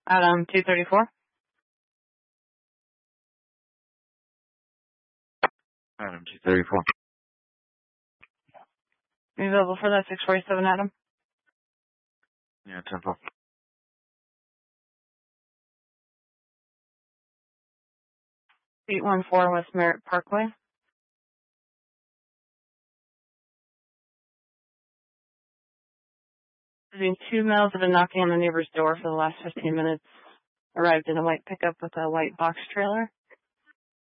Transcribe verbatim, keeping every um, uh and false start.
Adam, two thirty-four. Adam, two thirty-four. Are you available for that six forty-seven, Adam? Yeah, Temple. eight one four West Merritt Parkway. Doing two males have been knocking on the neighbor's door for the last fifteen minutes. Arrived in a white pickup with a white box trailer.